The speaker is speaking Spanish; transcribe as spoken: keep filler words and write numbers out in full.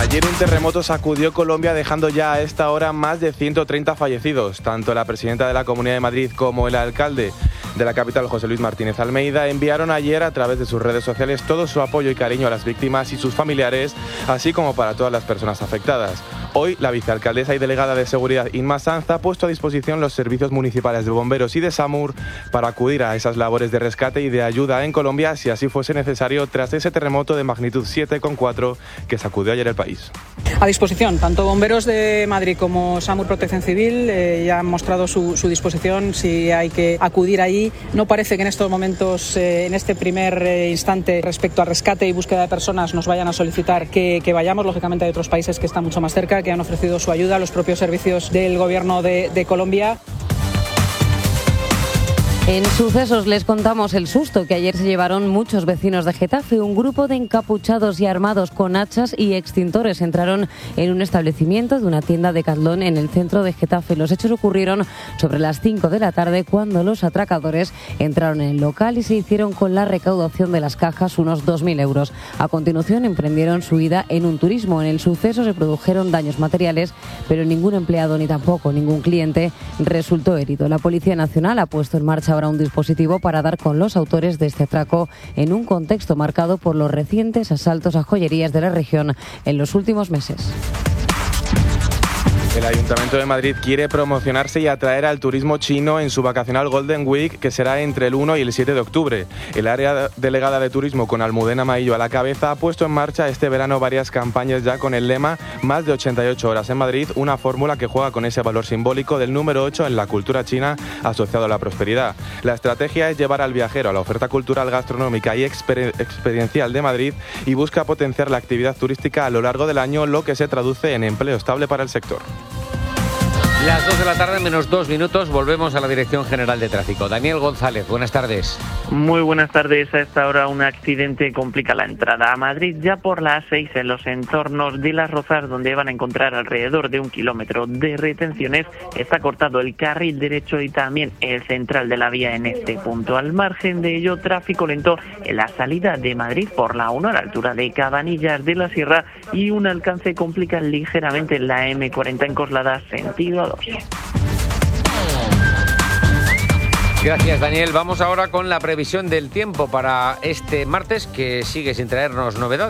Ayer un terremoto sacudió Colombia, dejando ya a esta hora más de ciento treinta fallecidos. Tanto la presidenta de la Comunidad de Madrid como el alcalde de la capital, José Luis Martínez Almeida, enviaron ayer a través de sus redes sociales todo su apoyo y cariño a las víctimas y sus familiares, así como para todas las personas afectadas. Hoy, la vicealcaldesa y delegada de Seguridad, Inma Sanz, ha puesto a disposición los servicios municipales de bomberos y de SAMUR para acudir a esas labores de rescate y de ayuda en Colombia, si así fuese necesario, tras ese terremoto de magnitud siete coma cuatro que sacudió ayer el país. A disposición, tanto bomberos de Madrid como SAMUR Protección Civil eh, ya han mostrado su, su disposición si hay que acudir ahí. No parece que en estos momentos, eh, en este primer eh, instante, respecto al rescate y búsqueda de personas, nos vayan a solicitar que, que vayamos. Lógicamente hay otros países que están mucho más cerca, que han ofrecido su ayuda, los propios servicios del Gobierno de, de Colombia. En Sucesos les contamos el susto que ayer se llevaron muchos vecinos de Getafe. Un grupo de encapuchados y armados con hachas y extintores entraron en un establecimiento de una tienda Decathlon en el centro de Getafe. Los hechos ocurrieron sobre las cinco de la tarde, cuando los atracadores entraron en el local y se hicieron con la recaudación de las cajas, unos dos mil euros. A continuación emprendieron su ida en un turismo. En el suceso se produjeron daños materiales, pero ningún empleado ni tampoco ningún cliente resultó herido. La Policía Nacional ha puesto en marcha ahora un dispositivo para dar con los autores de este atraco, en un contexto marcado por los recientes asaltos a joyerías de la región en los últimos meses. El Ayuntamiento de Madrid quiere promocionarse y atraer al turismo chino en su vacacional Golden Week, que será entre el uno y el siete de octubre. El área delegada de turismo, con Almudena Maillo a la cabeza, ha puesto en marcha este verano varias campañas ya con el lema Más de ochenta y ocho horas en Madrid, una fórmula que juega con ese valor simbólico del número ocho en la cultura china asociado a la prosperidad. La estrategia es llevar al viajero a la oferta cultural, gastronómica y exper- experiencial de Madrid y busca potenciar la actividad turística a lo largo del año, lo que se traduce en empleo estable para el sector. Las dos de la tarde, menos dos minutos, volvemos a la Dirección General de Tráfico. Daniel González, buenas tardes. Muy buenas tardes. A esta hora un accidente complica la entrada a Madrid ya por la A seis en los entornos de Las Rozas, donde van a encontrar alrededor de un kilómetro de retenciones. Está cortado el carril derecho y también el central de la vía en este punto. Al margen de ello, tráfico lento en la salida de Madrid por la uno a la altura de Cabanillas de la Sierra, y un alcance complica ligeramente la eme cuarenta en Coslada, sentido a dos. Gracias, Daniel. Vamos ahora con la previsión del tiempo para este martes, que sigue sin traernos novedades.